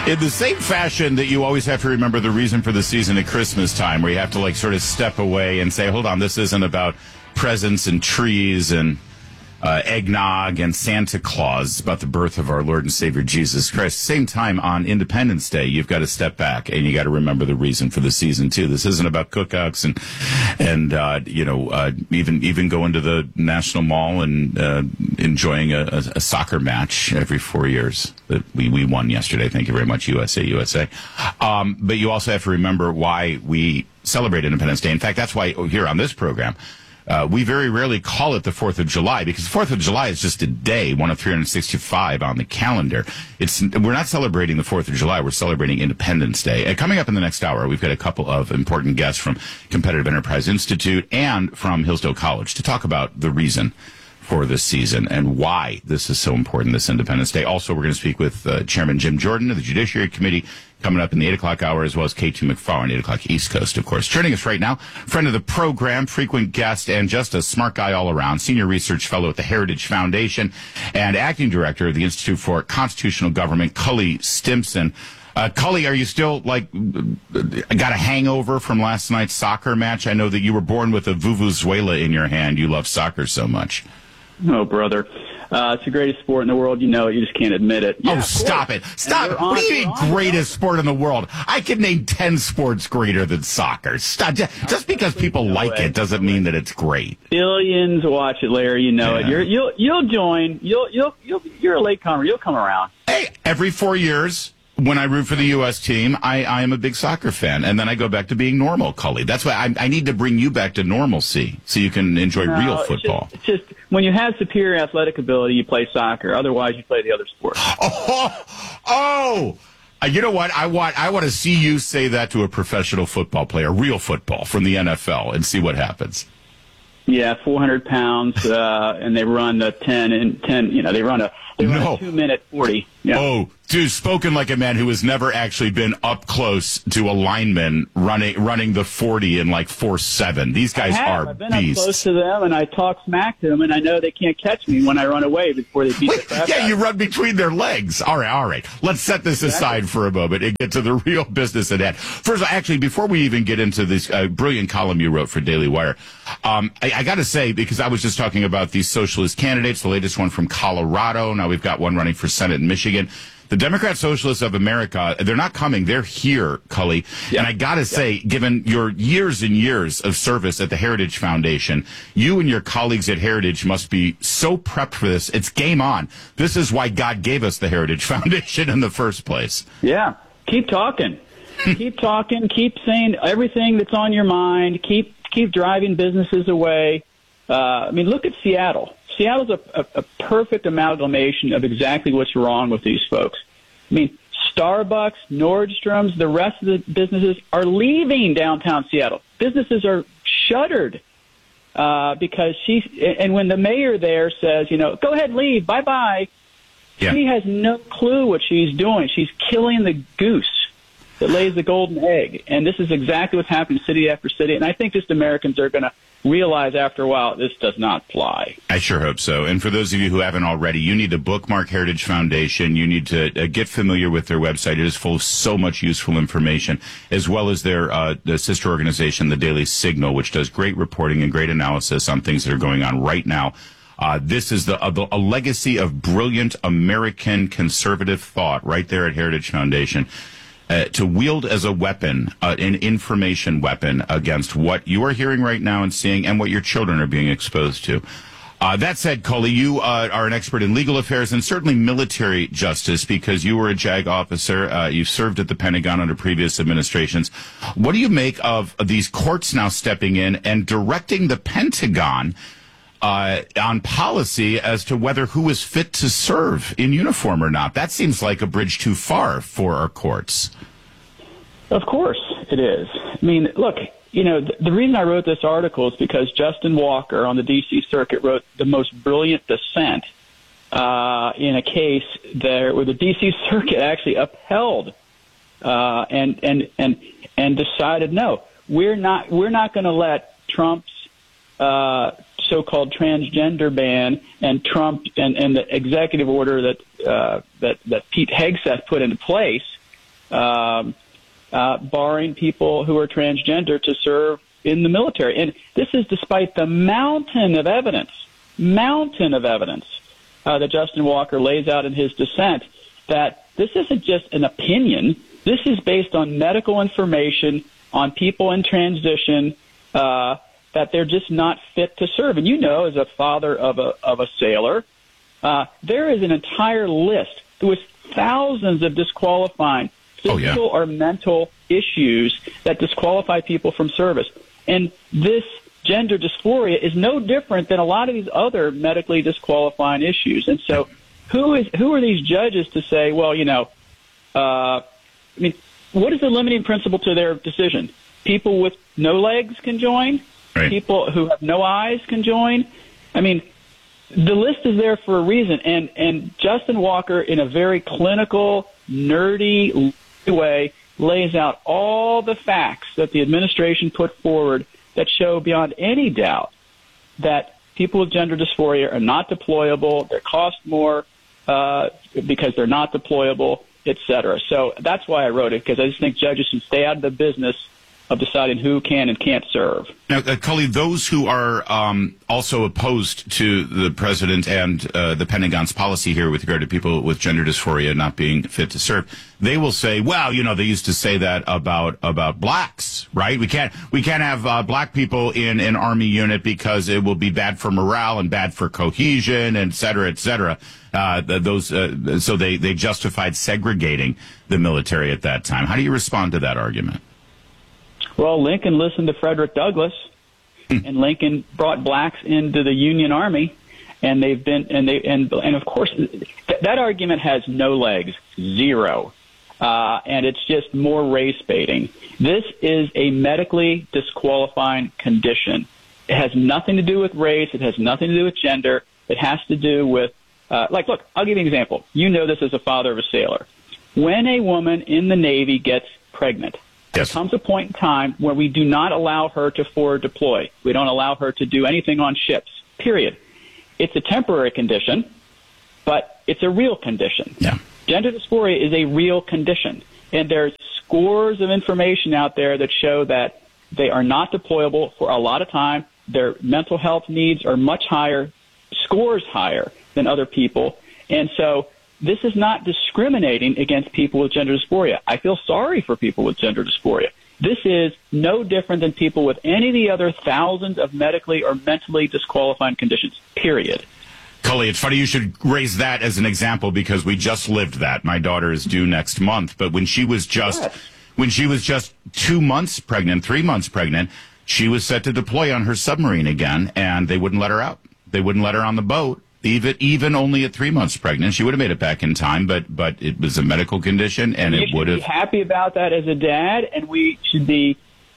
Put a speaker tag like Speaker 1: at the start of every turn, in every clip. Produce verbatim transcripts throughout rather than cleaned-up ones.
Speaker 1: In the same fashion that you always have to remember the reason for the season at Christmas time, where you have to like sort of step away and say, hold on, this isn't about presents and trees and uh, eggnog and Santa Claus. It's about the birth of our Lord and Savior Jesus Christ. Same time on Independence Day, you've got to step back and you got to remember the reason for the season too. This isn't about cookouts and and uh, you know uh, even even going to the National Mall and uh, enjoying a, a, a soccer match every four years that we we won yesterday. Thank you very much, U S A, U S A. Um, but you also have to remember why we celebrate Independence Day. In fact, that's why here on this program, Uh, we very rarely call it the fourth of July because the fourth of July is just a day, one of three hundred sixty-five on the calendar. It's We're not celebrating the fourth of July. We're celebrating Independence Day. And coming up in the next hour, we've got a couple of important guests from Competitive Enterprise Institute and from Hillsdale College to talk about the reason for this season and why this is so important, this Independence Day. Also, we're going to speak with uh, Chairman Jim Jordan of the Judiciary Committee coming up in the eight o'clock hour, as well as K two McFarland, eight o'clock East Coast, of course. Joining us right now, friend of the program, frequent guest, and just a smart guy all around, senior research fellow at the Heritage Foundation and acting director of the Institute for Constitutional Government, Cully Stimson. Uh, Cully, are you still, like, got a hangover from last night's soccer match? I know that you were born with a vuvuzela in your hand. You love soccer so much.
Speaker 2: Oh, brother. Uh, it's the greatest sport in the world. You know it. You just can't admit it.
Speaker 1: Yeah, oh, stop it. Stop. What do you mean greatest sport in the world? I can name ten sports greater than soccer. Stop. Just because people like it doesn't mean that it's great.
Speaker 2: Billions watch it, Larry. You know
Speaker 1: yeah.
Speaker 2: it. You're, you'll, you'll join. You'll, you'll, you'll, you're a latecomer. You'll come around.
Speaker 1: Hey, every four years, when I root for the U S team, I, I am a big soccer fan, and then I go back to being normal, Cully. That's why I, I need to bring you back to normalcy so you can enjoy
Speaker 2: no,
Speaker 1: real football.
Speaker 2: It's just, it's just when you have superior athletic ability, you play soccer. Otherwise, you play the other sport.
Speaker 1: Oh, oh. Uh, you know what? I want I want to see you say that to a professional football player, real football from the N F L, and see what happens.
Speaker 2: Yeah, four hundred pounds, uh, and they run the ten and ten. You know, they run a they run
Speaker 1: no.
Speaker 2: a two minute forty. Yeah.
Speaker 1: Oh, dude, spoken like a man who has never actually been up close to a lineman running running the forty in like four seven. These guys
Speaker 2: I have.
Speaker 1: are
Speaker 2: I've been
Speaker 1: beasts.
Speaker 2: up close to them, and I talk smack to them, and I know they can't catch me when I run away before they beat
Speaker 1: Wait,
Speaker 2: the crap
Speaker 1: yeah,
Speaker 2: out
Speaker 1: you
Speaker 2: of me.
Speaker 1: run between their legs. All right, all right. Let's set this aside for a moment and get to the real business at hand. First, actually, before we even get into this uh, brilliant column you wrote for Daily Wire, um, I, I got to say, because I was just talking about these socialist candidates, the latest one from Colorado. Now we've got one running for Senate in Michigan. The Democrat Socialists of America, they're not coming. They're here, Cully. Yeah. And I got to say, yeah. given your years and years of service at the Heritage Foundation, you and your colleagues at Heritage must be so prepped for this. It's game on. This is why God gave us the Heritage Foundation in the first place.
Speaker 2: Yeah. Keep talking. Keep talking. Keep saying everything that's on your mind. Keep keep driving businesses away. Uh, I mean, look at Seattle. Seattle's a, a, a perfect amalgamation of exactly what's wrong with these folks. I mean, Starbucks, Nordstrom's, the rest of the businesses are leaving downtown Seattle. Businesses are shuttered uh, because she's, and when the mayor there says, you know, go ahead, leave, bye-bye, yeah. she has no clue what she's doing. She's killing the goose that lays the golden egg. And this is exactly what's happening city after city. And I think just Americans are going to realize after a while this does not fly.
Speaker 1: I sure hope so. And for those of you who haven't already, you need to bookmark Heritage Foundation. You need to uh, get familiar with their website. It is full of so much useful information, as well as their uh, the sister organization, the Daily Signal, which does great reporting and great analysis on things that are going on right now. Uh, this is the, uh, the a legacy of brilliant American conservative thought right there at Heritage Foundation. Uh, to wield as a weapon, uh, an information weapon against what you are hearing right now and seeing and what your children are being exposed to. Uh, that said, Cully, you uh, are an expert in legal affairs and certainly military justice because you were a JAG officer. Uh, you've served at the Pentagon under previous administrations. What do you make of these courts now stepping in and directing the Pentagon Uh, on policy as to whether who is fit to serve in uniform or not? That seems like a bridge too far for our courts.
Speaker 2: Of course it is. I mean, look, you know, th- the reason I wrote this article is because Justin Walker on the D C Circuit wrote the most brilliant dissent uh, in a case there where the D C Circuit actually upheld uh, and and and and decided no, we're not we're not going to let Trump's uh, so-called transgender ban and Trump and, and the executive order that uh, that that Pete Hegseth put into place um, uh, barring people who are transgender to serve in the military. And this is despite the mountain of evidence, mountain of evidence uh, that Justin Walker lays out in his dissent, that this isn't just an opinion. This is based on medical information on people in transition, uh, that they're just not fit to serve. And you know, as a father of a of a sailor, uh, there is an entire list with thousands of disqualifying physical
Speaker 1: oh, yeah.
Speaker 2: or mental issues that disqualify people from service. And this gender dysphoria is no different than a lot of these other medically disqualifying issues. And so who is who are these judges to say, well, you know, uh, I mean, what is the limiting principle to their decision? People with no legs can join?
Speaker 1: Right.
Speaker 2: People who have no eyes can join? I mean, the list is there for a reason. And, and Justin Walker, in a very clinical, nerdy way, lays out all the facts that the administration put forward that show beyond any doubt that people with gender dysphoria are not deployable, they cost more uh, because they're not deployable, et cetera. So that's why I wrote it, because I just think judges should stay out of the business of deciding who can and can't serve.
Speaker 1: Now, uh, Cully, those who are um, also opposed to the president and uh, the Pentagon's policy here with regard to people with gender dysphoria not being fit to serve, they will say, well, you know, they used to say that about about blacks, right? We can't we can't have uh, black people in an Army unit because it will be bad for morale and bad for cohesion, et cetera, et cetera. Uh, those, uh, so they, they justified segregating the military at that time. How do you respond to that argument?
Speaker 2: Well, Lincoln listened to Frederick Douglass, and Lincoln brought blacks into the Union Army, and they've been and they and and of course th- that argument has no legs, zero, uh, and it's just more race baiting. This is a medically disqualifying condition. It has nothing to do with race. It has nothing to do with gender. It has to do with uh, like, look, I'll give you an example. You know this as a father of a sailor. When a woman in the Navy gets pregnant,
Speaker 1: yes.
Speaker 2: There comes a point in time where we do not allow her to forward deploy. We don't allow her to do anything on ships, period. It's a temporary condition, but it's a real condition.
Speaker 1: Yeah.
Speaker 2: Gender dysphoria is a real condition, and there's scores of information out there that show that they are not deployable for a lot of time. Their mental health needs are much higher, scores higher than other people, and so this is not discriminating against people with gender dysphoria. I feel sorry for people with gender dysphoria. This is no different than people with any of the other thousands of medically or mentally disqualifying conditions, period.
Speaker 1: Cully, it's funny you should raise that as an example because we just lived that. My daughter is due next month, but when she was just
Speaker 2: Yes.
Speaker 1: when she was just two months pregnant, three months pregnant, she was set to deploy on her submarine again, and they wouldn't let her out. They wouldn't let her on the boat. Even even only at three months pregnant, she would have made it back in time, but but it was a medical condition, and
Speaker 2: you
Speaker 1: it would have.
Speaker 2: Be happy about that as a dad, and we should be,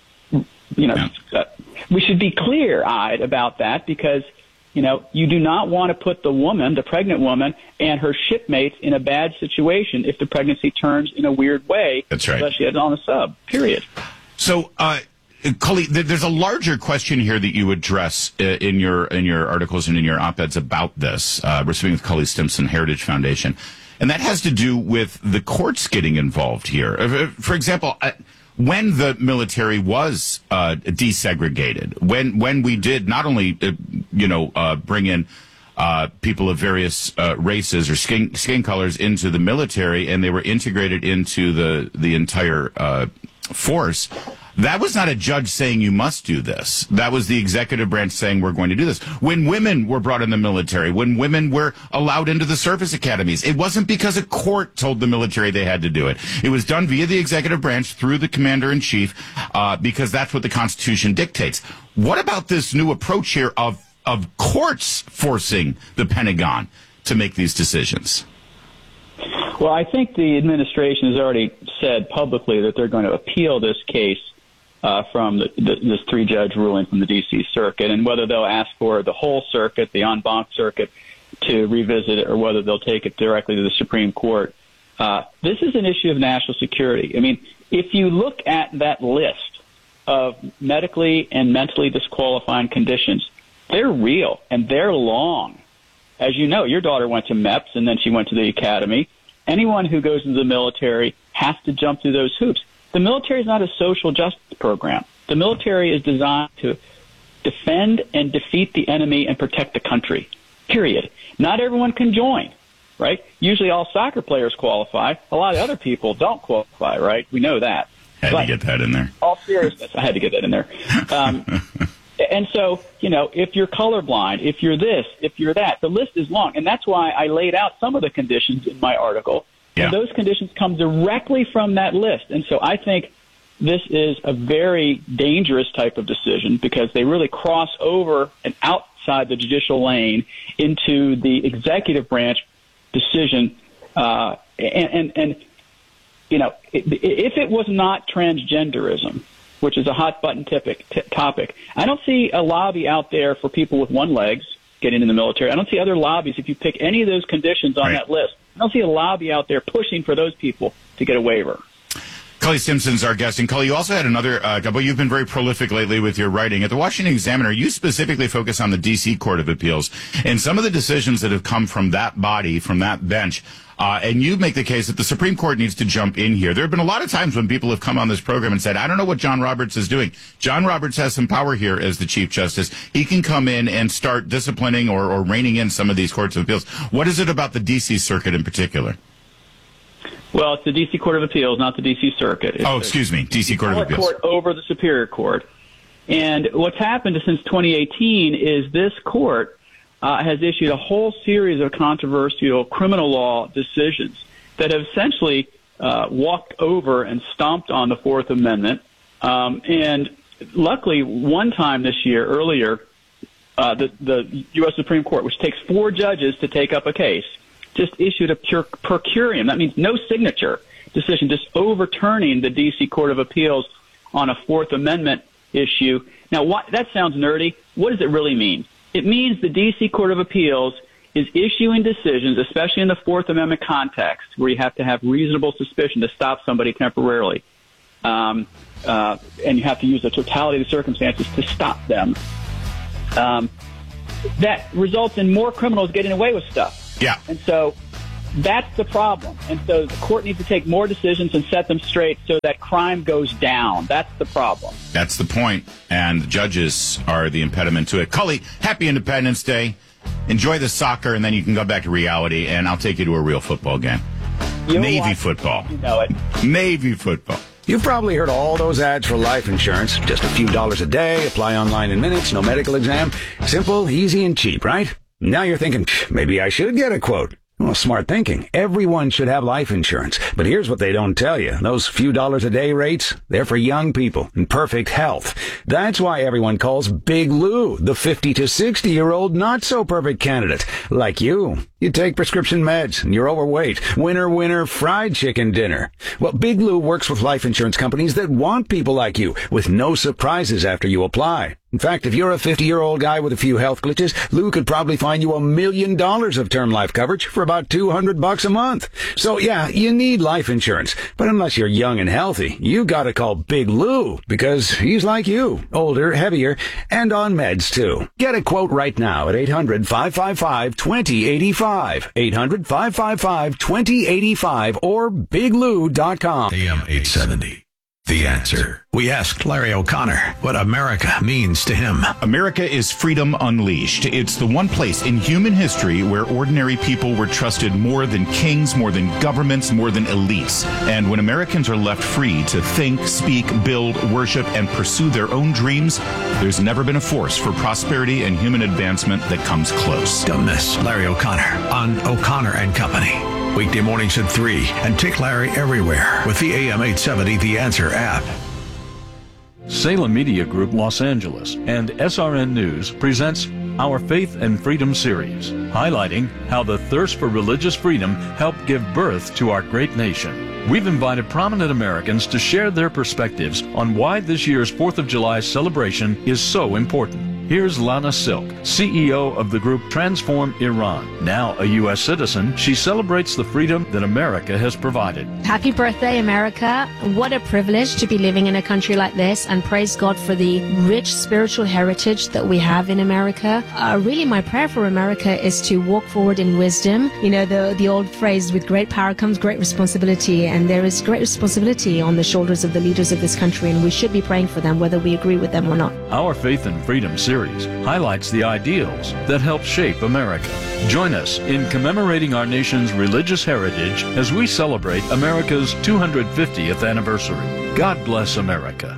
Speaker 2: you know, yeah. uh, we should be clear-eyed about that because, you know, you do not want to put the woman, the pregnant woman, and her shipmates in a bad situation if the pregnancy turns in a weird way.
Speaker 1: That's right.
Speaker 2: Especially on a sub. Period.
Speaker 1: So. uh Cully, there's a larger question here that you address in your in your articles and in your op-eds about this. Uh, we're speaking with Cully Stimson, Heritage Foundation, and that has to do with the courts getting involved here. For example, when the military was uh, desegregated, when when we did not only uh, you know uh, bring in uh, people of various uh, races or skin skin colors into the military, and they were integrated into the the entire uh, force. That was not a judge saying you must do this. That was the executive branch saying we're going to do this. When women were brought in the military, when women were allowed into the service academies, it wasn't because a court told the military they had to do it. It was done via the executive branch through the commander-in-chief uh, because that's what the Constitution dictates. What about this new approach here of, of courts forcing the Pentagon to make these decisions?
Speaker 2: Well, I think the administration has already said publicly that they're going to appeal this case Uh, from the, the, this three-judge ruling from the D C Circuit, and whether they'll ask for the whole circuit, the en banc circuit, to revisit it, or whether they'll take it directly to the Supreme Court. Uh, this is an issue of national security. I mean, if you look at that list of medically and mentally disqualifying conditions, they're real, and they're long. As you know, your daughter went to MEPS, and then she went to the academy. Anyone who goes into the military has to jump through those hoops. The military is not a social justice program. The military is designed to defend and defeat the enemy and protect the country, period. Not everyone can join, right? Usually all soccer players qualify. A lot of other people don't qualify, right? We know that.
Speaker 1: Had
Speaker 2: but
Speaker 1: to get that in there.
Speaker 2: All seriousness, I had to get that in there. Um, and so, you know, if you're colorblind, if you're this, if you're that, the list is long. And that's why I laid out some of the conditions in my article.
Speaker 1: Yeah.
Speaker 2: And those conditions come directly from that list. And so I think this is a very dangerous type of decision because they really cross over and outside the judicial lane into the executive branch decision. Uh, and, and, and, you know, if it was not transgenderism, which is a hot button topic, t- topic, I don't see a lobby out there for people with one legs getting in the military. I don't see other lobbies. If you pick any of those conditions on
Speaker 1: right.
Speaker 2: that list, I don't see a lobby out there pushing for those people to get a waiver.
Speaker 1: Cully Simpson's our guest. And Cully, you also had another uh, couple. You've been very prolific lately with your writing. At the Washington Examiner, you specifically focus on the D C Court of Appeals and some of the decisions that have come from that body, from that bench. Uh, and you make the case that the Supreme Court needs to jump in here. There have been a lot of times when people have come on this program and said, I don't know what John Roberts is doing. John Roberts has some power here as the Chief Justice. He can come in and start disciplining or, or reining in some of these courts of appeals. What is it about the D C Circuit in particular?
Speaker 2: Well, it's the D C Court of Appeals, not the D C Circuit. It's
Speaker 1: oh, excuse me, D C Court of Appeals.
Speaker 2: Court over the Superior Court. And what's happened since twenty eighteen is this court uh, has issued a whole series of controversial criminal law decisions that have essentially uh, walked over and stomped on the Fourth Amendment. Um, and luckily, one time this year, earlier, uh, the, the U S Supreme Court, which takes four judges to take up a case, just issued a pure per curiam. That means no signature decision, just overturning the D C Court of Appeals on a Fourth Amendment issue. Now, what, that sounds nerdy. What does it really mean? It means the D C Court of Appeals is issuing decisions, especially in the Fourth Amendment context, where you have to have reasonable suspicion to stop somebody temporarily. Um, uh, and you have to use the totality of the circumstances to stop them. Um, that results in more criminals getting away with stuff.
Speaker 1: Yeah.
Speaker 2: And so that's the problem. And so the court needs to take more decisions and set them straight so that crime goes down. That's the problem.
Speaker 1: That's the point. And the judges are the impediment to it. Cully, happy Independence Day. Enjoy the soccer, and then you can go back to reality, and I'll take you to a real football game.
Speaker 2: You'll
Speaker 1: Navy
Speaker 2: watch,
Speaker 1: football.
Speaker 2: You know it.
Speaker 1: Navy football.
Speaker 3: You've probably heard all those ads for life insurance. Just a few dollars a day, apply online in minutes, no medical exam. Simple, easy, and cheap, right? Now you're thinking, maybe I should get a quote. Well, smart thinking. Everyone should have life insurance. But here's what they don't tell you. Those few dollars a day rates, they're for young people in perfect health. That's why everyone calls Big Lou the fifty to sixty year old not so perfect candidate. Like you. You take prescription meds and you're overweight. Winner, winner, fried chicken dinner. Well, Big Lou works with life insurance companies that want people like you with no surprises after you apply. In fact, if you're a fifty-year-old guy with a few health glitches, Lou could probably find you a million dollars of term life coverage for about two hundred bucks a month. So yeah, you need life insurance. But unless you're young and healthy, you gotta call Big Lou because he's like you, older, heavier, and on meds too. Get a quote right now at eight hundred, five five five, two zero eight five. eight hundred, five five five, two zero eight five or big lou dot com.
Speaker 4: A M eight seventy. The Answer. We asked Larry O'Connor what America means to him.
Speaker 1: America is freedom unleashed. It's the one place in human history where ordinary people were trusted more than kings, more than governments, more than elites. And when Americans are left free to think, speak, build, worship, and pursue their own dreams, there's never been a force for prosperity and human advancement that comes close.
Speaker 4: Don't miss Larry O'Connor on O'Connor and Company. Weekday mornings at three, and take Larry everywhere with the A M eight seventy The Answer app.
Speaker 5: Salem Media Group Los Angeles and S R N News presents our Faith and Freedom series, highlighting how the thirst for religious freedom helped give birth to our great nation. We've invited prominent Americans to share their perspectives on why this year's fourth of July celebration is so important. Here's Lana Silk, C E O of the group Transform Iran. Now a U S citizen, she celebrates the freedom that America has provided.
Speaker 6: Happy birthday, America. What a privilege to be living in a country like this, and praise God for the rich spiritual heritage that we have in America. Uh, really, my prayer for America is to walk forward in wisdom. You know, the, the old phrase, with great power comes great responsibility, and there is great responsibility on the shoulders of the leaders of this country, and we should be praying for them, whether we agree with them or not.
Speaker 5: Our Faith and Freedom series highlights the ideals that help shape America. Join us in commemorating our nation's religious heritage as we celebrate America's two hundred fiftieth anniversary. God bless America.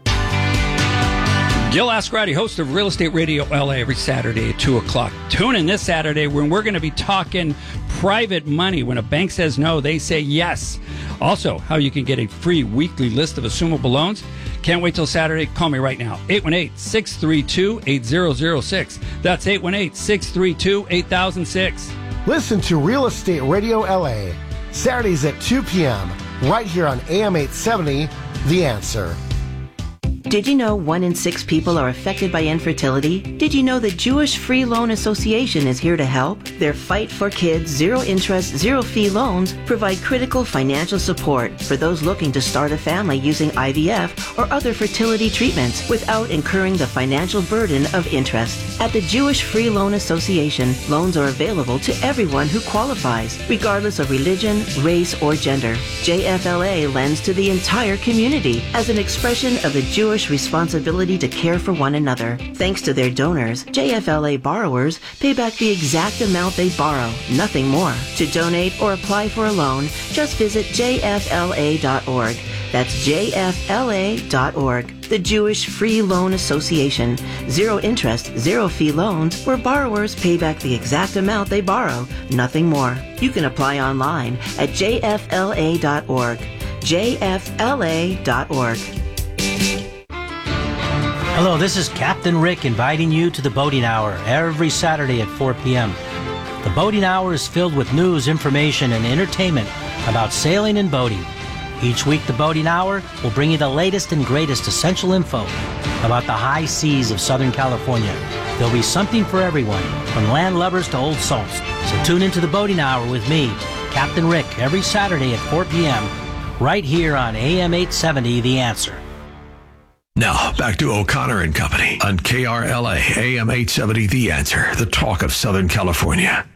Speaker 7: Gil Ascarati, host of Real Estate Radio L A, every Saturday at two o'clock. Tune in this Saturday when we're going to be talking private money. When a bank says no, they say yes. Also, how you can get a free weekly list of assumable loans. Can't wait till Saturday. Call me right now. eight one eight, six three two, eight zero zero six. That's eight one eight, six three two, eight thousand six.
Speaker 8: Listen to Real Estate Radio L A, Saturdays at two p.m., right here on A M eight seventy, The Answer.
Speaker 9: Did you know one in six people are affected by infertility? Did you know the Jewish Free Loan Association is here to help? Their Fight for Kids zero interest, zero fee loans provide critical financial support for those looking to start a family using I V F or other fertility treatments without incurring the financial burden of interest. At the Jewish Free Loan Association, loans are available to everyone who qualifies, regardless of religion, race, or gender. J F L A lends to the entire community as an expression of the Jewish responsibility to care for one another. Thanks to their donors, J F L A borrowers pay back the exact amount they borrow, nothing more. To donate or apply for a loan, just visit J F L A dot org. That's J F L A dot org. The Jewish Free Loan Association. Zero interest, zero fee loans where borrowers pay back the exact amount they borrow, nothing more. You can apply online at J F L A dot org. J F L A dot org.
Speaker 10: Hello, this is Captain Rick inviting you to the Boating Hour every Saturday at four p.m. The Boating Hour is filled with news, information, and entertainment about sailing and boating. Each week, the Boating Hour will bring you the latest and greatest essential info about the high seas of Southern California. There'll be something for everyone, from land lubbers to old salts. So tune into the Boating Hour with me, Captain Rick, every Saturday at four p.m. right here on A M eight seventy, The Answer.
Speaker 4: Now, back to O'Connor and Company on K R L A, A M eight seventy, The Answer, the talk of Southern California.